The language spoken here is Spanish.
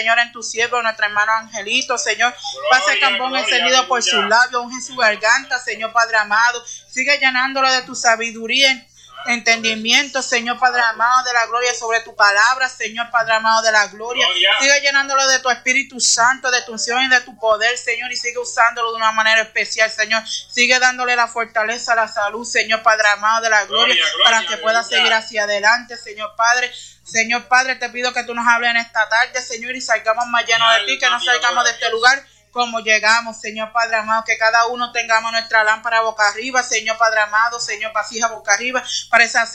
Señor, en tu siervo, nuestro hermano Angelito, Señor. Pase el cambón encendido por sus labios, unge su garganta, Señor Padre amado. Sigue llenándolo de tu sabiduría, entendimiento, Señor Padre amado, de la gloria sobre tu palabra, Señor Padre amado, de la gloria. Sigue llenándolo de tu Espíritu Santo, de tu unción y de tu poder, Señor, y sigue usándolo de una manera especial, Señor. Sigue dándole la fortaleza, la salud, Señor Padre amado, de la gloria, para que pueda seguir hacia adelante, Señor Padre. Señor Padre, te pido que tú nos hables en esta tarde, Señor, y salgamos más llenos de ti, que no salgamos de este lugar como llegamos, Señor Padre amado, que cada uno tengamos nuestra lámpara boca arriba, Señor Padre amado, Señor, vasija boca arriba, para esa